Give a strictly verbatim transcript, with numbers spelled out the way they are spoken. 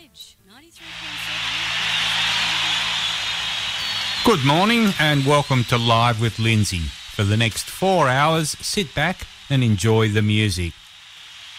Edge, ninety-three point seven. Good morning and welcome to Live with Lindsay. For the next four hours, sit back and enjoy the music.